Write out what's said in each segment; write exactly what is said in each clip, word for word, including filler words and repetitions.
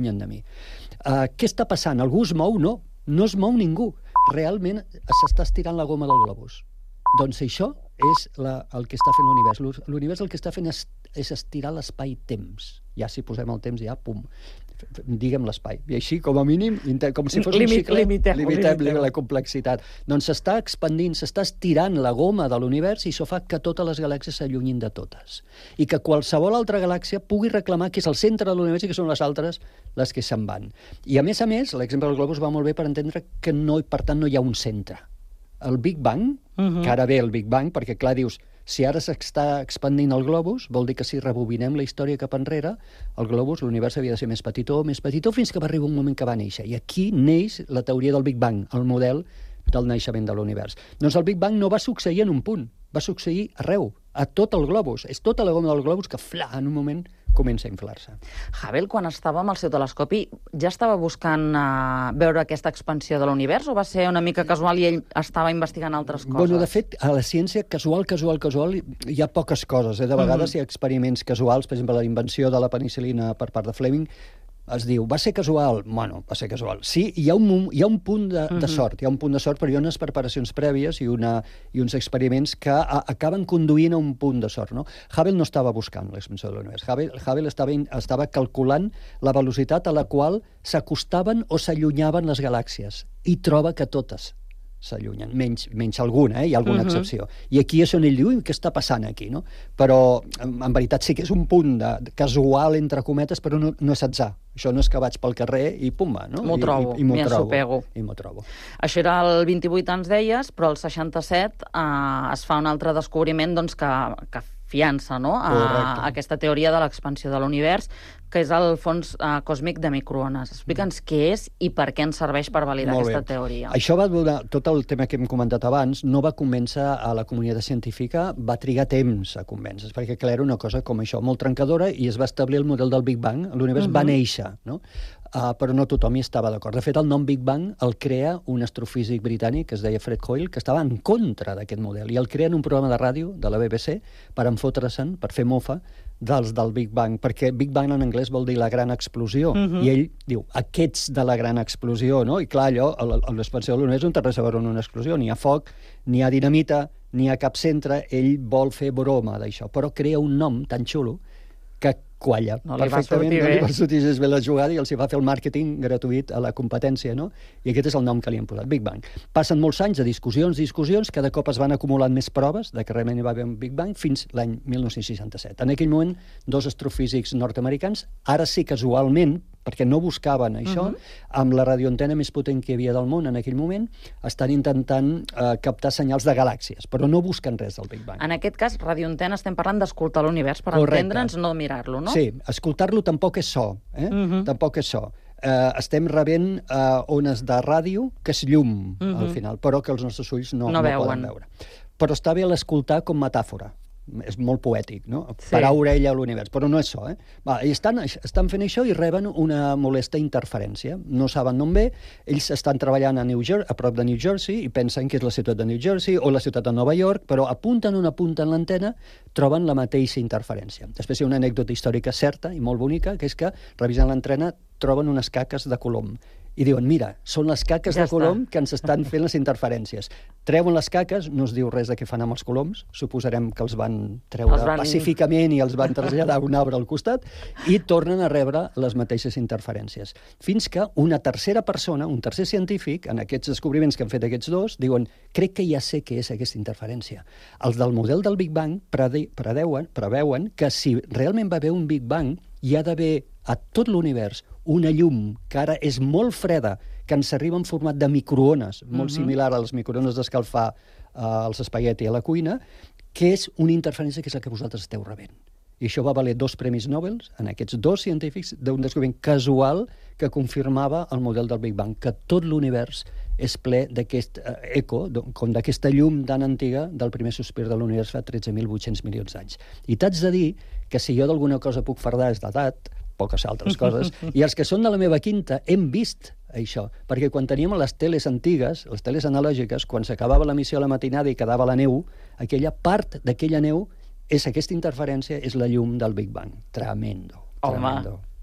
s'allunyen de mi. Uh, què està passant? Algú es mou? No, no es mou ningú. Realment s'està estirant la goma del globus. Doncs això és la, el que està fent l'univers. L'univers el que està fent és, és estirar l'espai-temps. Ja si posem el temps, ja, pum, diguem l'espai. I així, com a mínim, com si fos Limit, un xiclet, limitem, limitem, limitem la complexitat. Doncs s'està expandint, s'està estirant la goma de l'univers i això fa que totes les galàxies s'allunyin de totes. I que qualsevol altra galàxia pugui reclamar que és el centre de l'univers i que són les altres les que se'n van. I a més a més, l'exemple del globus va molt bé per entendre que no, per tant no hi ha un centre. El Big Bang, uh-huh. que ara ve el Big Bang, perquè clar, dius, si ara s'està expandint el globus, vol dir que si rebobinem la història cap enrere, el globus, l'univers havia de ser més petitó, més petitó, fins que va arribar un moment que va néixer. I aquí neix la teoria del Big Bang, el model del naixement de l'univers. Doncs el Big Bang no va succeir en un punt, va succeir arreu, a tot el globus. És tota la goma del globus que, fla, en un moment comença a inflar-se. Hubble, quan estava amb el seu telescopi, ja estava buscant uh, veure aquesta expansió de l'univers o va ser una mica casual i ell estava investigant altres coses? Bueno, de fet, a la ciència, casual, casual, casual, hi ha poques coses. Eh? De vegades mm-hmm. hi ha experiments casuals, per exemple, la invenció de la penicil·lina per part de Fleming, es diu, va ser casual? Bueno, va ser casual. Sí, hi ha un, hi ha un punt de, de sort, hi ha un punt de sort, però hi ha unes preparacions prèvies i, una, i uns experiments que a, acaben conduint a un punt de sort. No? Hubble no estava buscant l'expansió de l'univers. Hubble, Hubble estava, estava calculant la velocitat a la qual s'acostaven o s'allunyaven les galàxies i troba que totes s'allunyen, menys, menys alguna, eh? Hi ha alguna uh-huh. excepció. I aquí és on ell diu, què està passant aquí, no? Però, en, en veritat, sí que és un punt de, de casual, entre cometes, però no, no és atzar. Això no és que vaig pel carrer i pum-va, no? M'ho trobo, I, i, i m'hi assopego. I m'ho trobo. Això era el vint-i-vuit ans, deies, però el seixanta-set eh, es fa un altre descobriment doncs, que, que fiança, no? a aquesta teoria de l'expansió de l'univers, que és el fons uh, còsmic de microones. Explica'ns què és i per què ens serveix per validar Molt aquesta bé. teoria. Això va donar, tot el tema que hem comentat abans, no va convèncer a la comunitat científica, va trigar temps a convèncer, perquè clar, era una cosa com això, molt trencadora, i es va establir el model del Big Bang. L'univers uh-huh. va néixer, no? Uh, però no tothom hi estava d'acord. De fet, el nom Big Bang el crea un astrofísic britànic que es deia Fred Hoyle, que estava en contra d'aquest model, i el crea en un programa de ràdio de la B B C per enfotre-se'n, per fer mofa, dels del Big Bang, perquè Big Bang en anglès vol dir la gran explosió, uh-huh. i ell diu, aquests de la gran explosió, no? I clar, allò, l'expansió de l'univers no té res a veure amb una explosió, ni hi ha foc, ni hi ha dinamita, ni hi ha cap centre, ell vol fer broma d'això, però crea un nom tan xulo que qualla. No li va sortir bé. No li va sortir gens bé la jugada i els hi va fer el màrqueting gratuït a la competència, no? I aquest és el nom que li han posat, Big Bang. Passen molts anys de discussions, discussions, cada cop es van acumulant més proves de que realment hi va haver un Big Bang fins l'any mil nou-cents seixanta-set. En aquell moment, dos astrofísics nord-americans, ara sí casualment, perquè no buscaven això, uh-huh. amb la radioantena més potent que hi havia del món en aquell moment, estan intentant eh, captar senyals de galàxies, però no busquen res del Big Bang. En aquest cas, radioantena estem parlant d'escoltar l'univers per Correcte. entendre'ns, no mirar-lo, no? Sí, escoltar-lo tampoc és so, eh? Uh-huh. Tampoc és so. Eh, estem rebent eh, ones de ràdio, que és llum, uh-huh. al final, però que els nostres ulls no, no, no veuen. poden veure. Però està bé l'escoltar com metàfora. És molt poètic, no? Sí. Parar orella a l'univers, però no és so, eh? Va, i estan, estan fent això i reben una molesta interferència. No saben d'on ve, ells estan treballant a, New Jersey, a prop de New Jersey i pensen que és la ciutat de New Jersey o la ciutat de Nova York, però apunten una punta en l'antena, troben la mateixa interferència. Després hi ha una anècdota històrica certa i molt bonica, que és que, revisant l'antena, troben unes caques de colom. I diuen, mira, són les caques ja de colom que ens estan fent les interferències. Treuen les caques, no es diu res de què fan amb els coloms, suposarem que els van treure els van... pacíficament i els van traslladar a un arbre al costat, i tornen a rebre les mateixes interferències. Fins que una tercera persona, un tercer científic, en aquests descobriments que han fet aquests dos, diuen, crec que ja sé què és aquesta interferència. Els del model del Big Bang prede... predeuen, preveuen que si realment va haver un Big Bang, hi ha d'haver a tot l'univers una llum que ara és molt freda, que ens arriba en format de microones, molt uh-huh. similar a les microones d'escalfar uh, els espagueti a la cuina, que és una interferència que és la que vosaltres esteu rebent. I això va valer dos premis Nobel en aquests dos científics d'un descobriment casual que confirmava el model del Big Bang, que tot l'univers és ple d'aquest uh, eco, com d'aquesta llum tan antiga del primer sospir de l'univers fa tretze mil vuit-cents milions d'anys. I t'haig de dir que si jo d'alguna cosa puc fardar és d'edat, poques altres coses, i els que són de la meva quinta hem vist això, perquè quan teníem les teles antigues, les teles analògiques, quan s'acabava l'emissió a la matinada i quedava la neu, aquella part d'aquella neu és aquesta interferència, és la llum del Big Bang. Tremendo. Home, tremendo.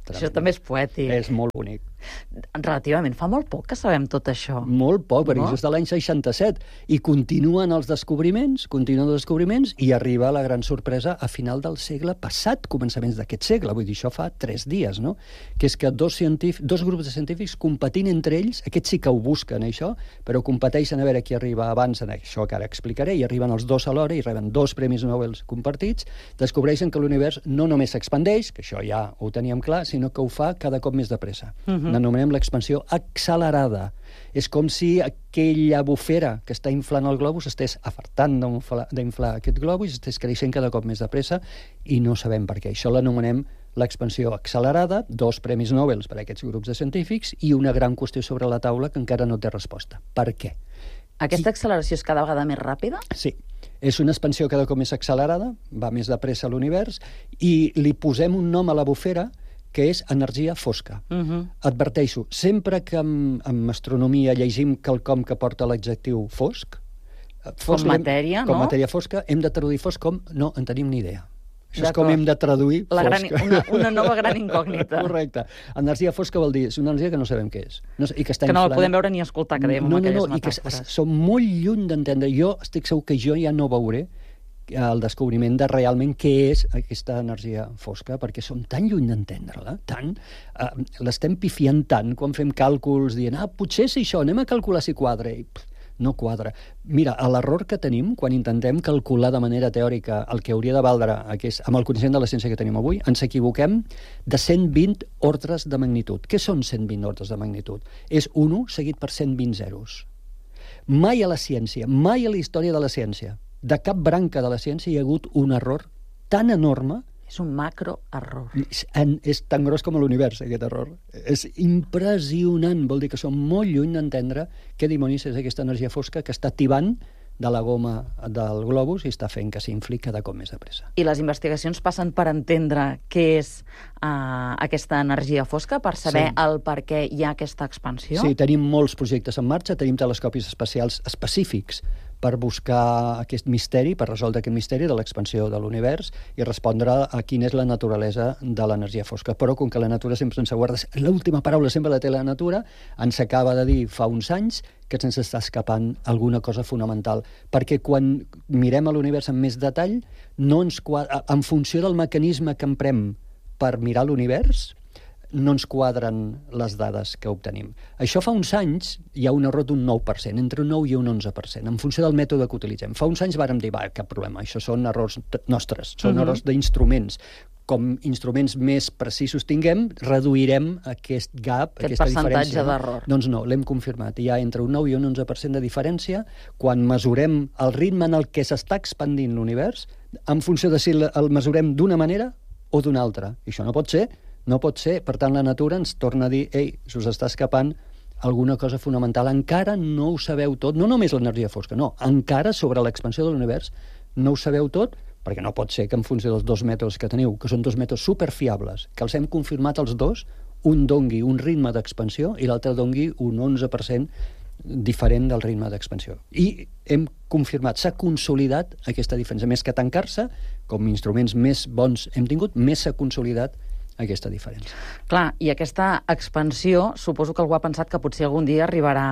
Això també és poètic. És molt bonic. Relativament, fa molt poc que sabem tot això. Molt poc, perquè no? això és de l'any seixanta-set. I continuen els descobriments, continuen els descobriments, i arriba la gran sorpresa a final del segle passat, començaments d'aquest segle. Vull dir, això fa tres dies, no? Que és que dos, científics, dos grups de científics competint entre ells, aquests sí que ho busquen, això, però competeixen a veure qui arriba abans en això que ara explicaré, i arriben els dos alhora i reben dos premis Nobel compartits, descobreixen que l'univers no només s'expandeix, que això ja ho teníem clar, sinó que ho fa cada cop més de pressa. Uh-huh. N'anomenem l'expansió accelerada. És com si aquella bufera que està inflant el globus estés afartant d'inflar aquest globus i estés creixent cada cop més de pressa i no sabem per què. Això l'anomenem l'expansió accelerada, dos premis Nobel per a aquests grups de científics i una gran qüestió sobre la taula que encara no té resposta. Per què? Aquesta acceleració és cada vegada més ràpida? Sí. És una expansió cada cop més accelerada, va més de pressa a l'univers, i li posem un nom a la bufera que és energia fosca. Uh-huh. Adverteixo, sempre que en, en astronomia llegim quelcom que porta l'adjectiu fosc, fosc com matèria, com no? matèria fosca, hem de traduir fosc com no en tenim ni idea. Això és com hem de traduir la fosc. Gran, una, una nova gran incògnita. Correcte. Energia fosca vol dir, és una energia que no sabem què és. No, i que està que no inflant... la podem veure ni escoltar, que dèiem no, amb no, aquelles no, metàfores. I que som molt lluny d'entendre. Jo estic segur que jo ja no veuré el descobriment de realment què és aquesta energia fosca, perquè som tan lluny d'entendre-la, tant, eh, l'estem pifiant tant quan fem càlculs dient, ah, potser és això, anem a calcular si quadra, i pff, no quadra. Mira, l'error que tenim quan intentem calcular de manera teòrica el que hauria de valdre aquest, amb el coneixement de la ciència que tenim avui, ens equivoquem de cent vint ordres de magnitud. Què són cent vint ordres de magnitud? És un seguit per cent vint zeros. Mai a la ciència, mai a la història de la ciència, de cap branca de la ciència hi ha hagut un error tan enorme. És un macroerror. És, és tan gros com l'univers, aquest error. És impressionant. Vol dir que som molt lluny d'entendre què dimonis és aquesta energia fosca que està tibant de la goma del globus i està fent que s'infli cada cop més de pressa. I les investigacions passen per entendre què és uh, aquesta energia fosca, per saber sí. el per què hi ha aquesta expansió? Sí, tenim molts projectes en marxa, tenim telescopis espacials específics per buscar aquest misteri, per resoldre aquest misteri de l'expansió de l'univers i respondre a quina és la naturalesa de l'energia fosca. Però com que la natura sempre ens guarda, l'última paraula sempre la té la natura, ens acaba de dir fa uns anys que se'ns està escapant alguna cosa fonamental. Perquè quan mirem a l'univers amb més detall, no ens quadra, en funció del mecanisme que emprem per mirar l'univers, no ens quadren les dades que obtenim. Això fa uns anys hi ha un error d'un nou per cent, entre un nou i un onze per cent, en funció del mètode que utilitzem. Fa uns anys vàrem dir, va, cap problema, això són errors nostres, són uh-huh. errors d'instruments. Com instruments més precisos tinguem, reduirem aquest gap, aquest aquesta percentatge diferència. d'error. Doncs no, l'hem confirmat. Hi ha entre un nou i un onze per cent de diferència quan mesurem el ritme en el què s'està expandint l'univers, en funció de si el mesurem d'una manera o d'una altra. I això no pot ser. No pot ser. Per tant, la natura ens torna a dir, ei, se us està escapant alguna cosa fonamental. Encara no ho sabeu tot, no només l'energia fosca, no, encara sobre l'expansió de l'univers no ho sabeu tot, perquè no pot ser que en funció dels dos mètodes que teniu, que són dos mètodes superfiables, que els hem confirmat els dos, un dongui un ritme d'expansió i l'altre dongui un onze per cent diferent del ritme d'expansió. I hem confirmat, s'ha consolidat aquesta diferència. Més que tancar-se, com instruments més bons hem tingut, més s'ha consolidat aquesta diferència. Clar, i aquesta expansió, suposo que algú ha pensat que potser algun dia arribarà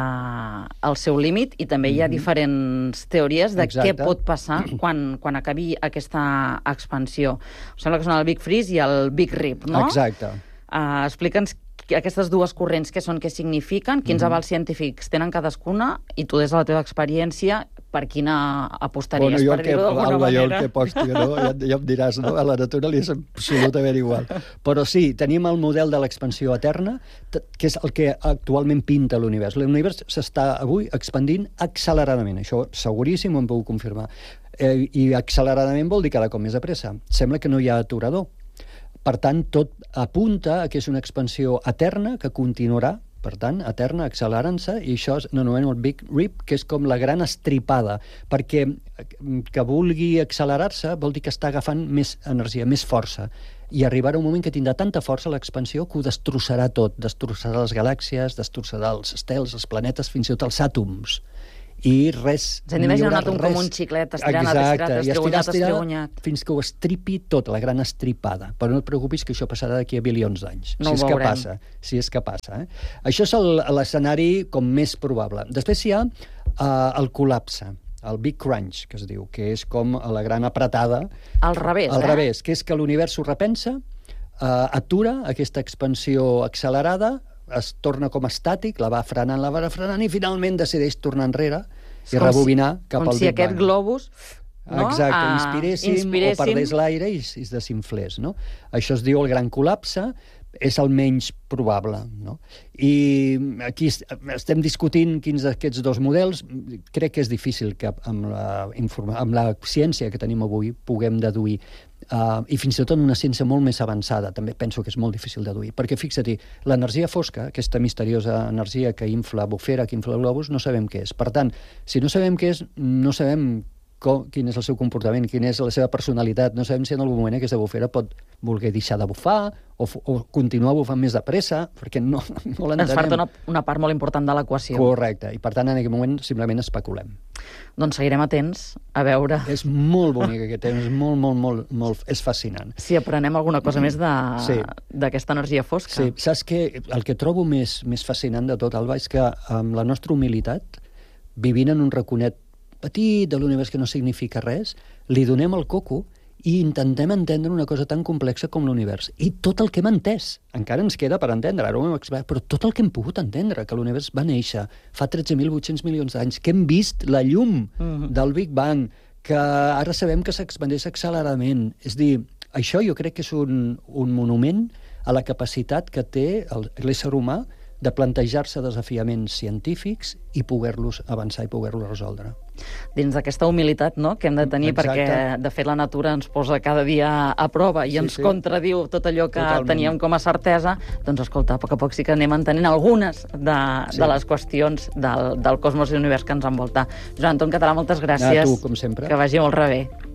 al seu límit i també hi ha mm-hmm. diferents teories de Exacte. Què pot passar quan, quan acabi aquesta expansió. Em sembla que són el Big Freeze i el Big Rip, no? Exacte. Uh, Explica'ns aquestes dues corrents, què són, què signifiquen, quins mm-hmm. avals científics tenen cadascuna i tu des de la teva experiència per quina apostaries, bueno, per dir-ho d'alguna Alba, manera? Jo el que posti, no? Ja, ja em diràs, no? A la natura li és absolutament igual. Però sí, tenim el model de l'expansió eterna, que és el que actualment pinta l'univers. L'univers s'està avui expandint acceleradament, això seguríssim ho hem pogut confirmar. Eh, I acceleradament vol dir cada cop més de pressa. Sembla que no hi ha aturador. Per tant, tot apunta a que és una expansió eterna que continuarà, per tant, eterna, accelerant-se, i això n'anomena el Big Rip, que és com la gran estripada, perquè que vulgui accelerar-se vol dir que està agafant més energia, més força, i arribarà un moment que tindrà tanta força l'expansió que ho destrossarà tot, destrossarà les galàxies, destrossarà els estels, els planetes, fins i tot els àtoms. i res... Ens hem d'imaginar un com un xiclet estirat, estirat, estrigunyat, estrigunyat. Fins que ho estripi tot, la gran estripada. Però no et preocupis que això passarà d'aquí a bilions d'anys. No si és ho que veurem. passa, si és que passa. Eh? Això és l'escenari com més probable. Després hi ha uh, el col·lapse, el Big Crunch, que es diu, que és com la gran apretada. Al revés, Al eh? revés, que és que l'univers s'ho repensa, uh, atura aquesta expansió accelerada, es torna com estàtic, la va frenant, la va frenant, i finalment decideix tornar enrere i com rebobinar si, cap al com Big si aquest Bang. globus, no? Exacte, Ah, inspiréssim, inspiréssim o perdés l'aire i es, es desinflés, no? Això es diu el gran col·lapse, és el menys probable, no? I aquí estem discutint quins d'aquests dos models. Crec que és difícil que amb la, informa amb la ciència que tenim avui puguem deduir. Uh, I fins i tot en una ciència molt més avançada també penso que és molt difícil deduir, perquè fixa't, l'energia fosca, aquesta misteriosa energia que infla bufera, que infla globus, no sabem què és. Per tant, si no sabem què és, no sabem com, quin és el seu comportament, quina és la seva personalitat, no sabem si en algun moment aquesta bufera pot voler deixar de bufar o, o continuar bufant més de pressa, perquè no, no l'entenem. Ens falta una, una part molt important de l'equació. Correcte, i per tant en aquest moment simplement especulem. Doncs seguirem atents a veure... És molt bonic aquest tema, és molt, molt, molt, molt, és fascinant. Si aprenem alguna cosa més d'aquesta sí. energia fosca. Sí, saps què? El que trobo més, més fascinant de tot, Alba, és que amb la nostra humilitat, vivint en un raconet petit de l'univers que no significa res, li donem el coco i intentem entendre una cosa tan complexa com l'univers. I tot el que hem entès, encara ens queda per entendre, ara ho hem explicat, però tot el que hem pogut entendre, que l'univers va néixer fa tretze mil vuit-cents milions d'anys, que hem vist la llum mm-hmm. del Big Bang, que ara sabem que s'expandeix acceleradament. És dir, això jo crec que és un, un monument a la capacitat que té l'ésser humà de plantejar-se desafiaments científics i poder-los avançar i poder-los resoldre. Dins d'aquesta humilitat, no?, que hem de tenir, Exacte. perquè, de fet, la natura ens posa cada dia a prova i Sí, ens sí. contradiu tot allò que Totalment. teníem com a certesa. Doncs, escolta, a poc a poc sí que anem entenent algunes de, Sí. de les qüestions del, del cosmos i l'univers que ens envolta. Joan Anton Català, moltes gràcies. A tu, com sempre. Que vagi molt rebé.